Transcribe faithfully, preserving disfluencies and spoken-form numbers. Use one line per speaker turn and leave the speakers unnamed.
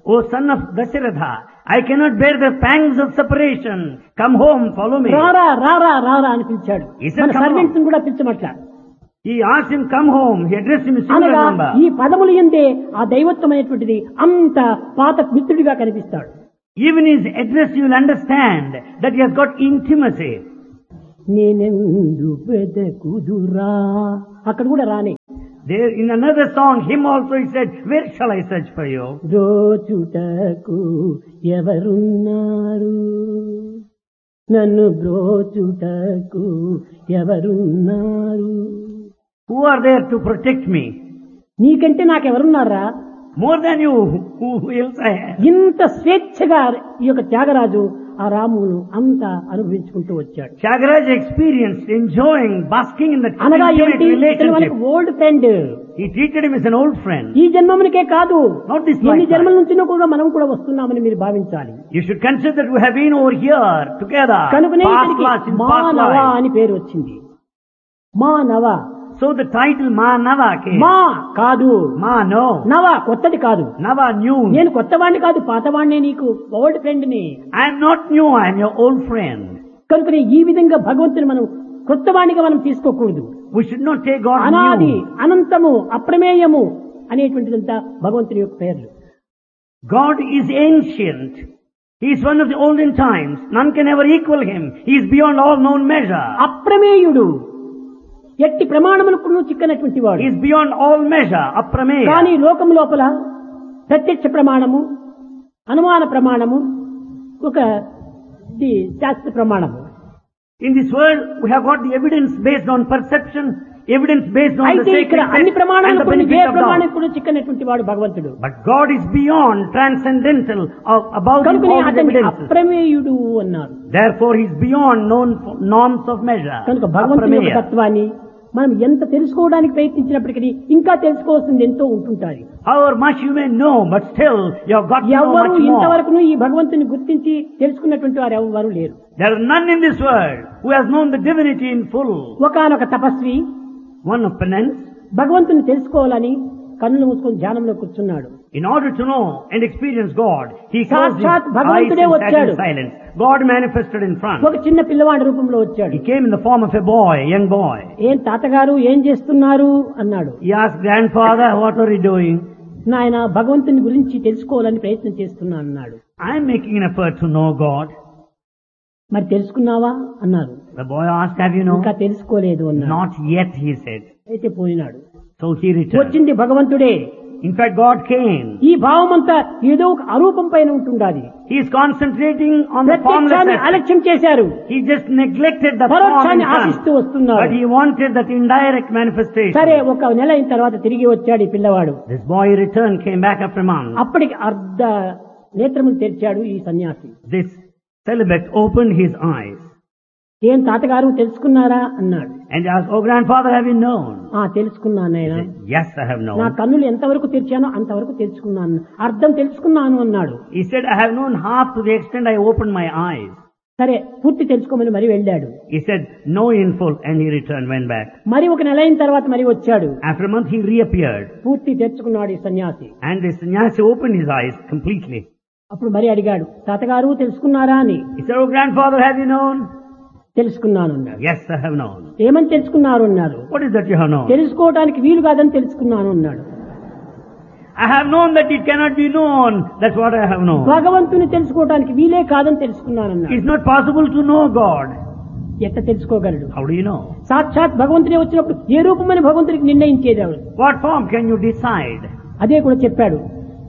O son of Dasharatha, I cannot bear the pangs of separation. Come home, follow me.
రారా రారా రారా అని పిలిచాడు.
He said,
మన
"Come
సర్వెంట్స్ కూడా పిలిచమట్లా.
He asked him, come home. He addressed him in singular
అనగా
number.
ఈ పదములు ఎందే ఆ దైవత్వమైనటువంటిది అంత పాత మిత్రుడిగా కనిపిస్తాడు.
Even his address you will understand that he has got intimacy.
నేనెందు వెదకుదురా అక్కడ కూడా రానే.
There in another song, him also he said, where shall I search for you?
బ్రోచుటకు ఎవరున్నారు, నన్ను బ్రోచుటకు ఎవరున్నారు.
Who are there to protect me?
నీకంటే నాకెవరున్నారా?
More than you, who else I have?
ఇంత స్వేచ్ఛగా ఈ యొక్క త్యాగరాజు ఆ రామును అంతా అనుభవించుకుంటూ వచ్చాడు.
Tyagaraja experienced enjoying, basking in that
అనగా
intimate
ఏంటి? ఇతను
relationship.
మనకు old friend.
He treated him as an old friend.
ఈ జన్మమునికే కాదు,
Not this
ఎన్ని
lifetime.
జన్మల నుంచి కూడా మనం కూడా వస్తున్నామని మీరు భావించాలి.
You should consider that we have been over here together.
కనుకనే
Past
ఇతనికి
lives, in past
మానవ
lives.
అని పేరు వచ్చింది. మానవ.
So the title Manava came.
మా కాదు,
Ma no.
నవ కొత్తది కాదు.
Nava new.
నేను కొత్తవాణ్ణి కాదు, పాతవాణ్ణి, నీకు ఓల్డ్ ఫ్రెండ్ ని.
I am not new, I am your old friend.
కనుకనే ఈ విధంగా భగవంతుని మనం కొత్తవాణిగా మనం తీసుకోకూడదు.
We should not take God
అనాది,
new.
అనంతము, అప్రమేయము అనేటువంటిదంతా భగవంతుని యొక్క పేర్లు.
God is ancient. He is one of the olden times. None can ever equal him. He is beyond all known measure.
అప్రమేయుడు, ఎట్టి ప్రమాణములకు చిక్కనటువంటి వాడు.
He is beyond all measure. Aprameya.
కానీ లోకం లోపల ప్రత్యక్ష ప్రమాణము, అనుమాన ప్రమాణము, ఒక ది శాస్త్ర ప్రమాణము.
In this world, we have got the evidence based on perception, evidence based on the
అయితే ఇక్కడ
sacred
అన్ని
text and
ప్రమాణాలు
the
కొన్ని ఏ
benefit of
ప్రమాణం
God.
కూడా చిక్కనటువంటి వాడు భగవంతుడు.
But God is beyond, transcendental, of, above him
కనుకనే
all the
అతన్ని
evidences.
అప్రమేయుడు అన్నారు.
Therefore, he is beyond known norms of measure.
కనుక భగవంతుని యొక్క
Aprameya.
తత్వాన్ని మనం ఎంత తెలుసుకోవడానికి ప్రయత్నించినప్పటికీ ఇంకా తెలుసుకోవాల్సింది ఎంతో ఉంటుంటారు.
However much you may know, but still you have got to know
ఎవరు
much more.
ఇంతవరకు ఈ భగవంతుని గుర్తించి తెలుసుకున్నటువంటి వారు ఎవరు లేరు.
There are none in this world who has known the divinity in full.
ఒకానొక తపస్వి
One of penance,
భగవంతుని తెలుసుకోవాలని కన్నులు మూసుకొని ధ్యానంలో కూర్చున్నాడు.
in order to know and experience God, he closed his
సాక్షాత్
eyes
భగవంతుడే
and sat
వచ్చాడు.
in silence. God manifested in front.
ఒక చిన్న పిల్లవాడి రూపంలో వచ్చాడు.
He came in the form of a boy, a young boy.
ఏం తాతగారు ఏం చేస్తున్నారు అన్నాడు.
He asked, grandfather, what are you doing?
నాయన భగవంతుని గురించి తెలుసుకోవాలని ప్రయత్నం చేస్తున్నా అన్నాడు.
I am making an effort to know God.
మరి తెలుసుకున్నావా అన్నారు.
The boy asked, have you known?
ఇంకా తెలుసుకోలేదు అన్నాడు.
Not yet, he said.
అయితే పోయినాడు.
So he returned.
వచ్చింది భగవంతుడే.
In fact, God came.
ఈ భావం అంతా ఏదో ఒక అరూపం పైన ఉంటుండాలి.
He is concentrating on the formless
ప్రత్యక్షాన్ని
aspect.
అలక్ష్యం చేశారు.
He just neglected the form
పరోక్షాన్ని
in front.
ఆశిస్తూ వస్తున్నారు.
But he wanted that indirect manifestation.
సరే, ఒక నెల అయిన తర్వాత తిరిగి వచ్చాడు ఈ పిల్లవాడు.
This boy returned, came back after a month.
అప్పటికి అర్ధ నేత్రములు తెరిచాడు ఈ సన్యాసి.
This celibate opened his eyes.
ఏం తాతగారు తెలుసుకున్నారా అన్నాడు.
And asked, oh grandfather, have you known?
ఆ తెలుసుకున్నాను
He
ఆయన.
said, yes, I have
నా
known.
కన్నులు ఎంతవరకు తెరిచానో అంతవరకు తెలుసుకున్నాను, అర్థం తెలుసుకున్నాను అన్నాడు.
He said, I have known half to the extent I opened my eyes.
సరే, పూర్తి తెలుసుకోమని మరి వెళ్ళాడు.
He said, no in full, and he returned, went back.
మరి ఒక నెల అయిన తర్వాత మరి వచ్చాడు.
After a month, he reappeared.
పూర్తి తెచ్చుకున్నాడు ఈ సన్యాసి.
And the sannyasi opened his eyes completely.
అప్పుడు మరి అడిగాడు, తాతగారు తెలుసుకున్నారా అని.
He said, oh grandfather, have you known?
తెలుసుకున్నాను అన్నాడు.
Yes, I have known.
ఏమని తెలుసుకున్నారు అన్నారు.
What is that you have known?
తెలుసుకోవడానికి వీలు కాదని తెలుసుకున్నాను అన్నాడు.
I have known that it cannot be known. That's what I have known.
భగవంతుని తెలుసుకోవడానికి వీలే కాదని తెలుసుకున్నాను అన్నాడు.
It's not possible to know God.
ఎట్లా తెలుసుకోగలడు?
How do you know?
సాక్షాత్ భగవంతుడే వచ్చినప్పుడు ఏ రూపమని భగవంతుడికి నిర్ణయించేది ఎవరు?
What form can you decide?
అదే కూడా చెప్పాడు.